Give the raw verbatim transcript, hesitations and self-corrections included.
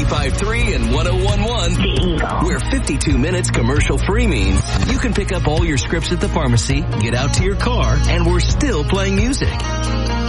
five three and one oh one one. The Eagle. Where fifty-two minutes commercial free means you can pick up all your scripts at the pharmacy, get out to your car, and we're still playing music.